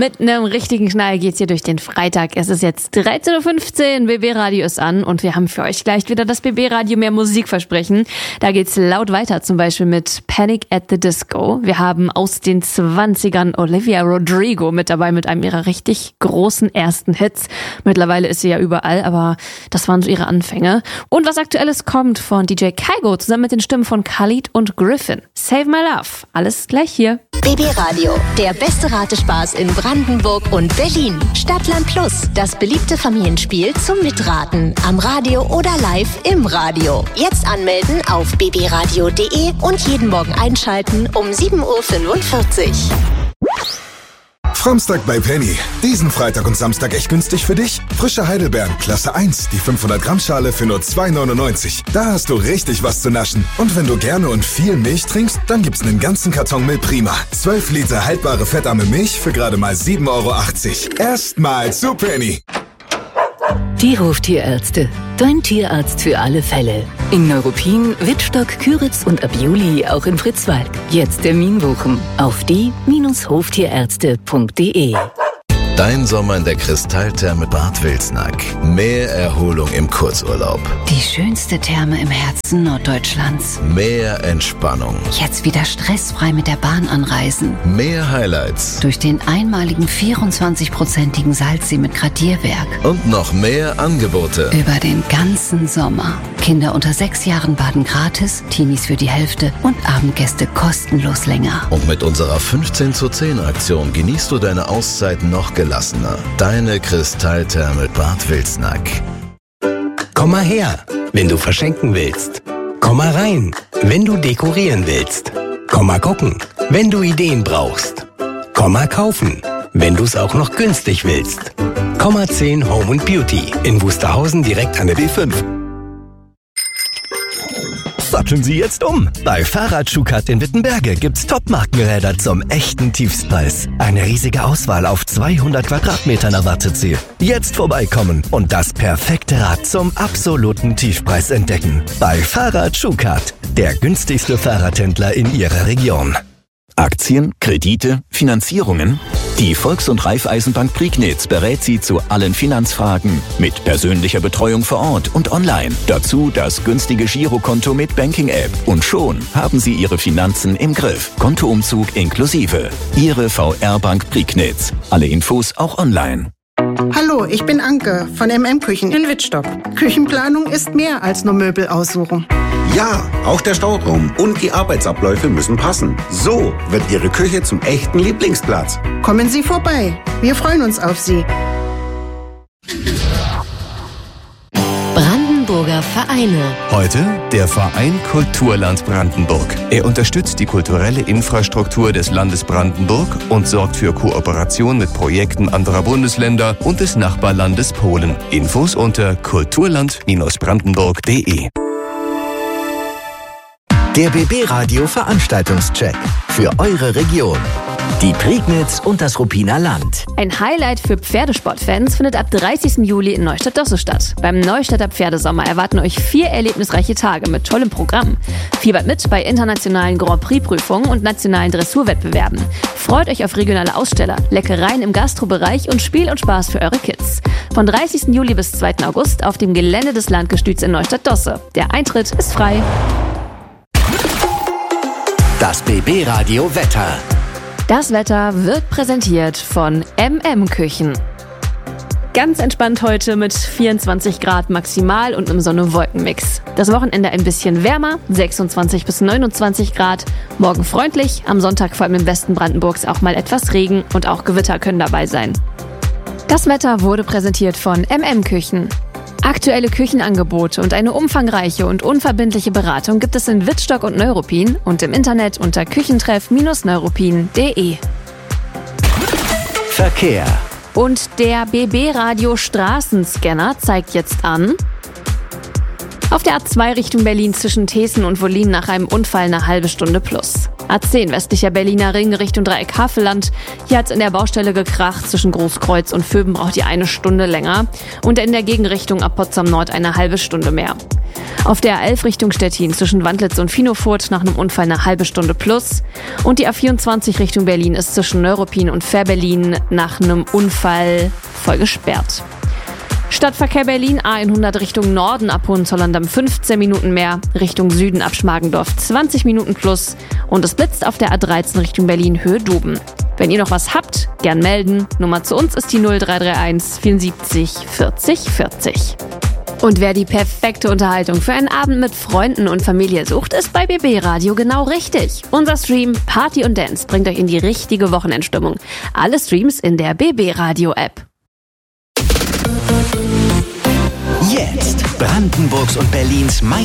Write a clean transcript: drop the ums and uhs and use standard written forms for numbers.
Mit einem richtigen Knall geht's hier durch den Freitag. Es ist jetzt 13.15 Uhr, BB Radio ist an und wir haben für euch gleich wieder das BB Radio mehr Musikversprechen. Da geht's laut weiter, zum Beispiel mit Panic at the Disco. Wir haben aus den 20ern Olivia Rodrigo mit dabei mit einem ihrer richtig großen ersten Hits. Mittlerweile ist sie ja überall, aber das waren so ihre Anfänge. Und was Aktuelles kommt von DJ Kygo zusammen mit den Stimmen von Khalid und Griffin. Save My Love. Alles gleich hier. BB Radio, der beste Ratespaß in Brandenburg und Berlin. Stadtland Plus, das beliebte Familienspiel zum Mitraten. Am Radio oder live im Radio. Jetzt anmelden auf bbradio.de und jeden Morgen einschalten um 7.45 Uhr. Framstag bei Penny. Diesen Freitag und Samstag echt günstig für dich. Frische Heidelbeeren, Klasse 1, die 500 Gramm Schale für nur 2,99. Da hast du richtig was zu naschen. Und wenn du gerne und viel Milch trinkst, dann gibt's einen ganzen Karton Milch Prima. 12 Liter haltbare fettarme Milch für gerade mal 7,80 Euro. Erstmal zu Penny. Die Hoftierärzte. Dein Tierarzt für alle Fälle. In Neuruppin, Wittstock, Küritz und ab Juli auch in Fritzwald. Jetzt Termin buchen auf die-hoftierärzte.de. Dein Sommer in der Kristalltherme Bad Wilsnack. Mehr Erholung im Kurzurlaub. Die schönste Therme im Herzen Norddeutschlands. Mehr Entspannung. Jetzt wieder stressfrei mit der Bahn anreisen. Mehr Highlights. Durch den einmaligen 24-prozentigen Salzsee mit Gradierwerk. Und noch mehr Angebote. Über den ganzen Sommer. Kinder unter 6 Jahren baden gratis, Teenies für die Hälfte und Abendgäste kostenlos länger. Und mit unserer 15:10 genießt du deine Auszeit noch gelassener. Deine Kristalltherme Bad Wilsnack. Komm mal her, wenn du verschenken willst. Komm mal rein, wenn du dekorieren willst. Komm mal gucken, wenn du Ideen brauchst. Komm mal kaufen, wenn du es auch noch günstig willst. Komm mal 10 Home & Beauty in Wusterhausen direkt an der B5. Satteln Sie jetzt um. Bei Fahrrad-Schukat in Wittenberge gibt's Top-Markenräder zum echten Tiefstpreis. Eine riesige Auswahl auf 200 Quadratmetern erwartet Sie. Jetzt vorbeikommen und das perfekte Rad zum absoluten Tiefpreis entdecken. Bei Fahrrad-Schukat, der günstigste Fahrradhändler in Ihrer Region. Aktien, Kredite, Finanzierungen? Die Volks- und Raiffeisenbank Prignitz berät Sie zu allen Finanzfragen mit persönlicher Betreuung vor Ort und online. Dazu das günstige Girokonto mit Banking-App. Und schon haben Sie Ihre Finanzen im Griff. Kontoumzug inklusive. Ihre VR-Bank Prignitz. Alle Infos auch online. Hallo, ich bin Anke von MM-Küchen in Wittstock. Küchenplanung ist mehr als nur Möbel aussuchen. Ja, auch der Stauraum und die Arbeitsabläufe müssen passen. So wird Ihre Küche zum echten Lieblingsplatz. Kommen Sie vorbei. Wir freuen uns auf Sie. Brandenburger Vereine. Heute der Verein Kulturland Brandenburg. Er unterstützt die kulturelle Infrastruktur des Landes Brandenburg und sorgt für Kooperation mit Projekten anderer Bundesländer und des Nachbarlandes Polen. Infos unter kulturland-brandenburg.de. Der BB Radio Veranstaltungscheck für eure Region. Die Prignitz und das Ruppiner Land. Ein Highlight für Pferdesportfans findet ab 30. Juli in Neustadt-Dosse statt. Beim Neustädter Pferdesommer erwarten euch 4 erlebnisreiche Tage mit tollem Programm. Fiebert mit bei internationalen Grand Prix-Prüfungen und nationalen Dressurwettbewerben. Freut euch auf regionale Aussteller, Leckereien im Gastrobereich und Spiel und Spaß für eure Kids. Von 30. Juli bis 2. August auf dem Gelände des Landgestüts in Neustadt-Dosse. Der Eintritt ist frei. Das BB Radio Wetter. Das Wetter wird präsentiert von MM-Küchen. Ganz entspannt heute mit 24 Grad maximal und einem Sonne-Wolken-Mix. Das Wochenende ein bisschen wärmer, 26 bis 29 Grad. Morgen freundlich, am Sonntag vor allem im Westen Brandenburgs auch mal etwas Regen und auch Gewitter können dabei sein. Das Wetter wurde präsentiert von MM-Küchen. Aktuelle Küchenangebote und eine umfangreiche und unverbindliche Beratung gibt es in Wittstock und Neuruppin und im Internet unter küchentreff-neuruppin.de. Verkehr. Und der BB Radio Straßenscanner zeigt jetzt an: auf der A2 Richtung Berlin zwischen Thesen und Wollin nach einem Unfall eine halbe Stunde plus. A10 westlicher Berliner Ring Richtung Dreieck Havelland. Hier hat's in der Baustelle gekracht. Zwischen Großkreuz und Vöben braucht ihr 1 Stunde länger. Und in der Gegenrichtung ab Potsdam Nord eine halbe Stunde mehr. Auf der A11 Richtung Stettin zwischen Wandlitz und Finofurt nach einem Unfall eine halbe Stunde plus. Und die A24 Richtung Berlin ist zwischen Neuruppin und Fährberlin nach einem Unfall voll gesperrt. Stadtverkehr Berlin A100 Richtung Norden ab Hohenzollern 15 Minuten mehr, Richtung Süden ab Schmargendorf 20 Minuten plus und es blitzt auf der A13 Richtung Berlin Höhe Doben. Wenn ihr noch was habt, gern melden. Nummer zu uns ist die 0331 74 40 40. Und wer die perfekte Unterhaltung für einen Abend mit Freunden und Familie sucht, ist bei BB Radio genau richtig. Unser Stream Party und Dance bringt euch in die richtige Wochenendstimmung. Alle Streams in der BB Radio App. Jetzt Brandenburgs und Berlins